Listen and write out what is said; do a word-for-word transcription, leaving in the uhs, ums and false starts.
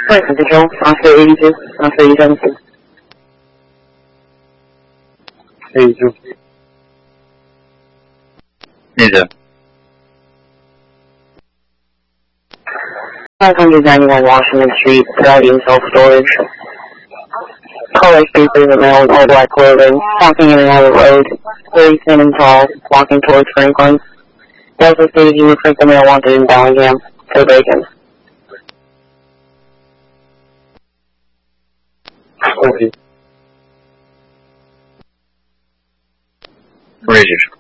Franklin Control, Oscar eighty-two, Oscar eighty-seven. eighty-two. eighty-two. five ninety-one Washington Street, providing self-storage. Color speakers of male in all black clothing, walking in and out of the road, very thin and tall, walking towards Franklin. Delta stated he looks like the male wanted in Bellingham, for bacon. Okay. Razors.